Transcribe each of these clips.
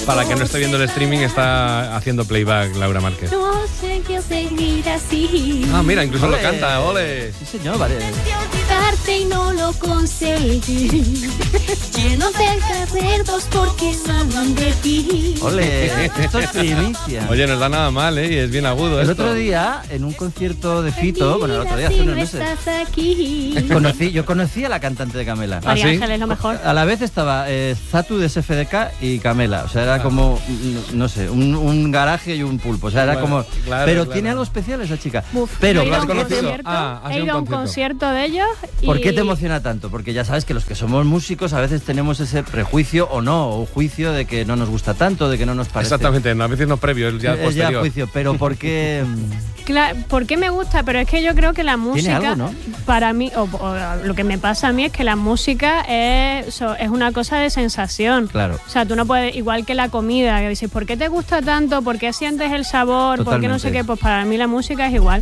Para que no esté viendo el streaming, está haciendo playback Laura Márquez. No sé qué seguir así. Ah, mira, incluso ¡Ole! lo canta, ole. Sí, señor, vale. Olvidarte y no lo conseguí. Lleno de recuerdos porque hablan de ti. Ole, esto es primicia. Oye, no está nada mal, ¿eh? Y es bien agudo El esto. otro día, en un concierto de Fito, bueno, el otro día, hace Si unos no meses, estás aquí. yo conocí a la cantante de Camela. ¿Ah, María sí? Ángel es lo mejor. A la vez estaba Zatu de SFDK y Camela. O sea, era como, no sé, un garaje y un pulpo. O sea, era Bueno, como... claro, pero claro. tiene algo especial esa chica. Uf, Pero, yo he ido a un ¿lo has conocido? concierto, Ah, has he ido ido a a un un concierto de ellos y... ¿por qué te emociona tanto? Porque ya sabes que los que somos músicos a veces tenemos ese prejuicio o no, o juicio de que no nos gusta tanto, de que no nos parece. Exactamente, no, a veces no es previo, es ya Es posterior. ya juicio, pero ¿por qué? Claro, ¿por qué me gusta? Pero es que yo creo que la música, algo, ¿no? para mí, o lo que me pasa a mí es que la música es una cosa de sensación. Claro. O sea, tú no puedes, igual que la comida, que dices, ¿por qué te gusta tanto? ¿Por qué sientes el sabor? ¿Por qué no sé Totalmente. qué? Pues para mí la música es igual.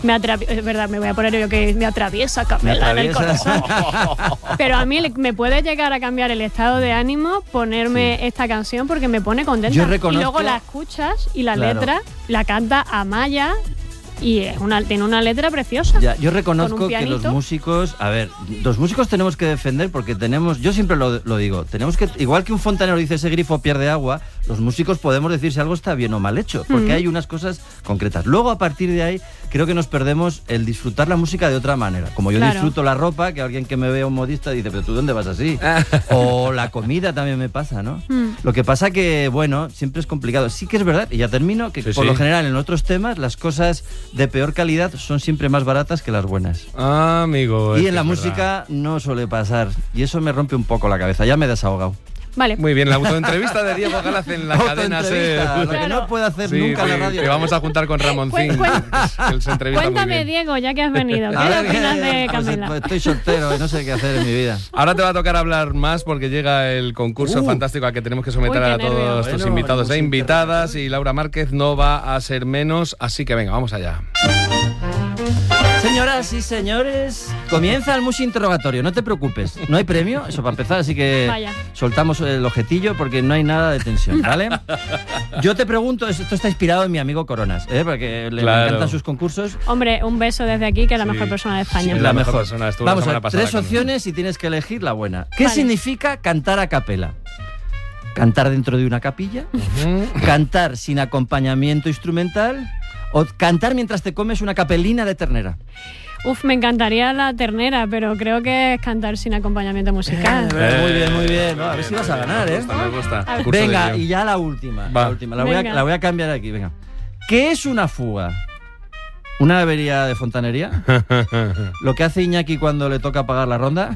Es verdad, me voy a poner yo que me atraviesa Camela en el corazón. Pero a mí me puede llegar a cambiar el estado de ánimo ponerme esta canción porque me pone contenta. Yo Y reconozco- luego la escuchas y la Claro. letra la canta Amaya y tiene una letra preciosa. Ya, yo Con reconozco un que los pianito. músicos, a ver, los músicos tenemos que defender porque tenemos, yo siempre lo digo, tenemos que, igual que un fontanero dice ese grifo pierde agua, los músicos podemos decir si algo está bien o mal hecho, porque hay unas cosas concretas. Luego, a partir de ahí, creo que nos perdemos el disfrutar la música de otra manera. Como yo Claro. disfruto la ropa, que alguien que me vea un modista dice, pero ¿tú dónde vas así? O la comida también me pasa, ¿no? Lo que pasa que, bueno, siempre es complicado. Sí que es verdad, y ya termino, que Sí, por sí. lo general en otros temas las cosas de peor calidad son siempre más baratas que las buenas. Ah, amigo. es Y que en la es música verdad. no suele pasar. Y eso me rompe un poco la cabeza. Ya me he desahogado. Vale. Muy bien, la autoentrevista de Diego Galaz en la cadena Autoentrevista, SER. lo que no puede hacer Sí, nunca en la sí, radio. que vamos a juntar con Ramoncín. que él se entrevista muy Cuéntame, bien. Diego, ya que has venido. ¿Qué A ver, opinas de pues, Camela? pues estoy soltero y no sé qué hacer en mi vida. Ahora te va a tocar hablar más porque llega el concurso fantástico al que tenemos que someter Uy, qué a todos nervios. tus Bueno, invitados e hemos invitadas y Laura Márquez no va a ser menos, así que venga, vamos allá. Señoras y señores, comienza el Musi Interrogatorio. No te preocupes, no hay premio, eso para empezar, así que Vaya. soltamos el objetillo porque no hay nada de tensión, ¿vale? Yo te pregunto, esto está inspirado en mi amigo Coronas, porque le Claro. encantan sus concursos. Hombre, un beso desde aquí, que es la Sí. mejor persona de España. Sí, La mejor mejor. persona, estuvo la Vamos a semana ver, pasada tres con opciones y tienes que elegir la buena. ¿Qué Vale. significa cantar a capela? ¿Cantar dentro de una capilla? ¿Cantar sin acompañamiento instrumental? ¿O cantar mientras te comes una capelina de ternera? Uf, me encantaría la ternera, pero creo que es cantar sin acompañamiento musical. Muy bien, muy bien. No, a ver si vas a ganar, ¿eh? Me gusta. A ver. Curso de Venga, guión. y ya la última. Va. La última. Venga. La voy a cambiar aquí, venga. ¿Qué es una fuga? ¿Una avería de fontanería? ¿Lo que hace Iñaki cuando le toca pagar la ronda?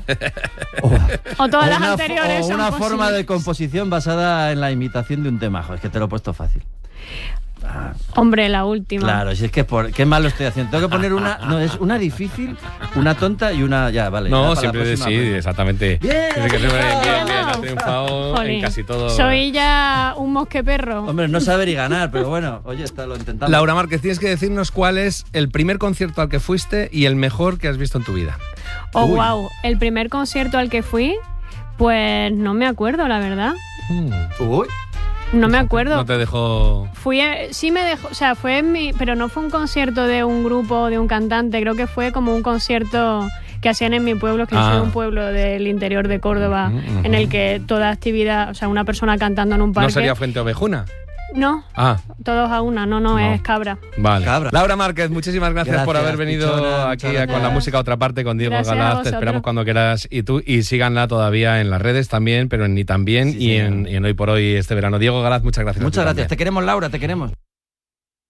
O todas las una anteriores o son una forma posibles. de composición basada en la imitación de un tema. Jo, es que te lo he puesto fácil. Hombre, la última. Claro, si es que qué mal lo estoy haciendo. Tengo que poner una, no, es una difícil, una tonta y una, ya, vale. No, ya para siempre la sí, próxima aprendo. exactamente. Bien, Tiene que ser bien, has bien, triunfado. ha triunfado Jolín. en casi todo. Soy ya un mosqueperro. Hombre, no saber y ganar, pero bueno, oye, lo intentamos. Laura Márquez, tienes que decirnos cuál es el primer concierto al que fuiste y el mejor que has visto en tu vida. Oh, Uy. wow. El primer concierto al que fui, pues no me acuerdo, la verdad. Uy, No me acuerdo. No te dejo. Sí me dejó, o sea, pero no fue un concierto de un grupo, de un cantante, creo que fue como un concierto que hacían en mi pueblo, que yo soy un pueblo del interior de Córdoba, en el que toda actividad, o sea, una persona cantando en un parque. ¿No sería Fuente Ovejuna? No, Ah, todos a una, no, es cabra. vale. Cabra. Laura Márquez, muchísimas gracias por Gracias, haber venido pichona, aquí muchas con la gracias. música a otra parte con Diego Gracias a Galaz. Te vosotros. esperamos cuando quieras y síganla todavía en las redes también, pero en Ni También Sí, y señor. en Hoy por Hoy este verano. Diego Galaz, muchas gracias. a ti muchas gracias. también. Te queremos, Laura, te queremos.